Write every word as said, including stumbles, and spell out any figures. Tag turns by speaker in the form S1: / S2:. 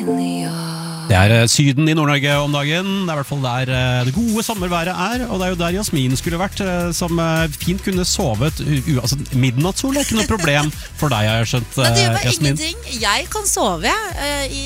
S1: Det er eh, Syden i Nord-Norge om dagen. Det er i hvert fall der eh, det gode sommerværet er. Og det er jo der Jasmin skulle vært, eh, som eh, fint kunne sovet u u altså, midnattssol er ikke noe problem for deg, har jeg skjønt,
S2: Men det gjør
S1: eh,
S2: meg
S1: Jasmin.
S2: ingenting. Jeg kan sove, jeg, eh, i